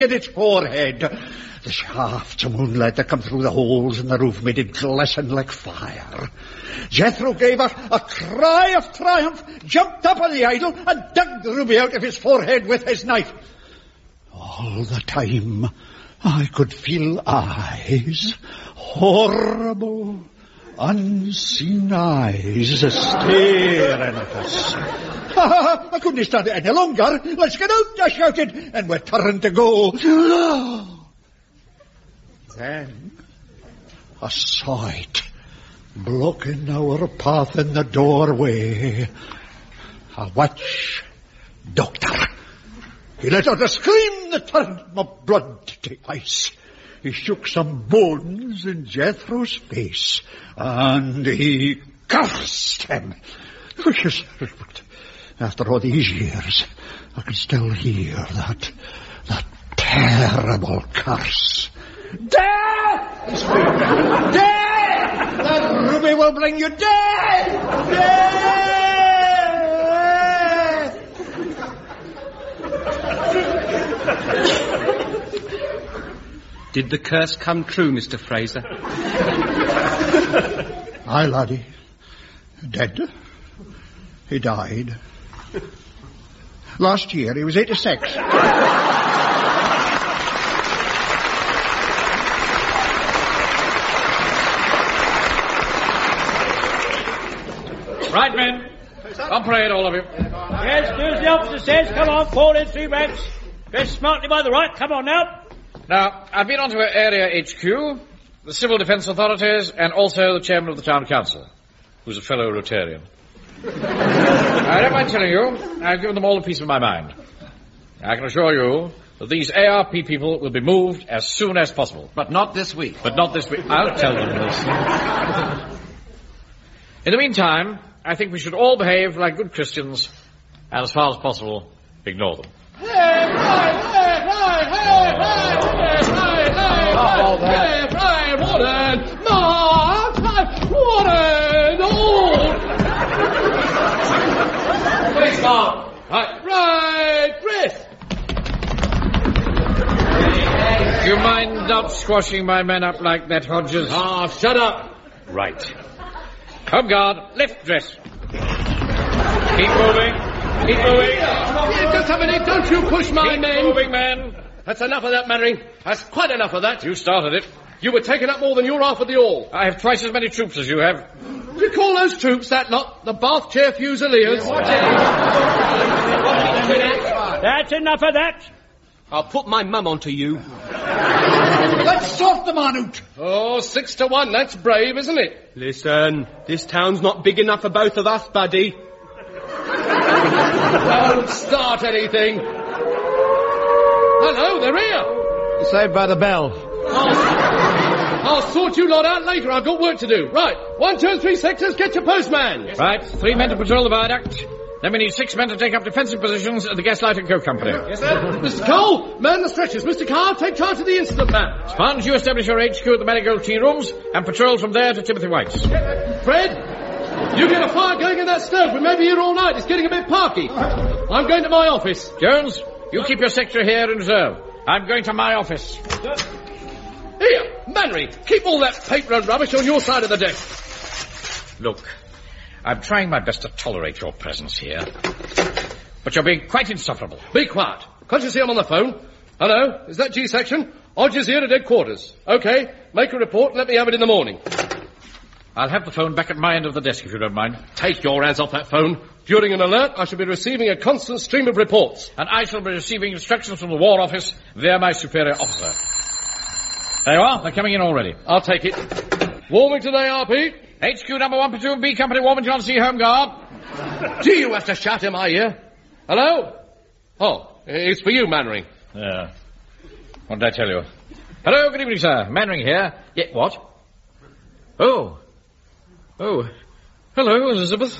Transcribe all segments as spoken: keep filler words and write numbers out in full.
in its forehead. The shafts of moonlight that come through the holes in the roof made it glisten like fire. Jethro gave a, a cry of triumph, jumped up on the idol, and dug the ruby out of his forehead with his knife. All the time, I could feel eyes, horrible, unseen eyes, staring at us. I couldn't stand it any longer. Let's get out, I shouted, and we turned to go. Then I saw it, blocking our path in the doorway. A witch doctor. He let out a scream that turned my blood to ice. He shook some bones in Jethro's face, and he cursed him. After all these years, I can still hear that, that terrible curse. Death! He screamed. Death! That ruby will bring you death! Death! Did the curse come true, Mister Fraser? Aye, laddie. Dead. He died. Last year he was eighty-six. Right, men. On parade, all of you. Yes, do as the officer says. Come on, fall in three ranks. Dress smartly by the right. Come on now. Now, I've been on to Area H Q, the Civil Defence Authorities, and also the Chairman of the Town Council, who's a fellow Rotarian. I don't mind telling you, I've given them all a piece of my mind. I can assure you that these A R P people will be moved as soon as possible. But not this week. But not this week. I'll tell them this. In the meantime, I think we should all behave like good Christians and, as far as possible, ignore them. Hey, right, hey, right, hey, right, hey, right, hey, right, hey, right, Warden, Mark, Warden, all. Please, Mark. Right, right, Chris. Do you mind not squashing my men up like that, Hodges? Ah, shut up. Right. Home guard, left dress. Keep moving. Keep moving. Yeah, just a minute, don't you push my Keep men. moving, man. That's enough of that, Mannering. That's quite enough of that. You started it. You were taking up more than you're half of the all. I have twice as many troops as you have. Do you call those troops that lot? The Bath Chair Fusiliers? That's enough of that. I'll put my mum onto you. Let's sort the man out. Oh, six to one. That's brave, isn't it? Listen, this town's not big enough for both of us, buddy. Don't start anything. Hello, they're here. Saved by the bell. I'll, I'll sort you lot out later. I've got work to do. Right. One, two, three sectors. Get your postman. Yes, right. Three men to patrol the viaduct. Then we need six men to take up defensive positions at the Gaslight and Coke Company. Yes, sir. Mister Cole, man the stretchers. Mister Carr, take charge of the incident man. Sponge, you establish your H Q at the Marigold Tea Rooms and patrol from there to Timothy White's. Fred, you get a fire going in that stove. We may be here all night. It's getting a bit parky. I'm going to my office. Jones, you keep your sector here in reserve. I'm going to my office. Here, Mannering, keep all that paper and rubbish on your side of the desk. Look, I'm trying my best to tolerate your presence here, but you're being quite insufferable. Be quiet. Can't you see I'm on the phone? Hello, is that G-section? Hodges here at headquarters. OK, make a report and let me have it in the morning. I'll have the phone back at my end of the desk, if you don't mind. Take your hands off that phone. During an alert, I shall be receiving a constant stream of reports. And I shall be receiving instructions from the War Office via my superior officer. There you are. They're coming in already. I'll take it. Warmington A R P. H Q number one platoon B Company, Warmington on Sea Home Guard. Do you have to shout in my ear? Hello? Oh, it's for you, Mannering. Yeah. What did I tell you? Hello, good evening, sir. Mannering here. Yeah, what? Oh. Oh. Hello, Elizabeth.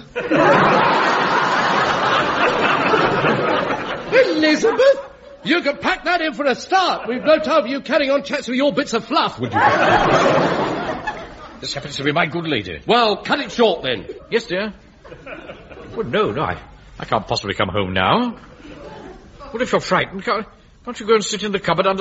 Elizabeth? You can pack that in for a start. We've no time for you carrying on chats with your bits of fluff, would you? This happens to be my good lady. Well, cut it short, then. Yes, dear. Well, no, no, I, I can't possibly come home now. Well, if you're frightened, come, Don't you go and sit in the cupboard under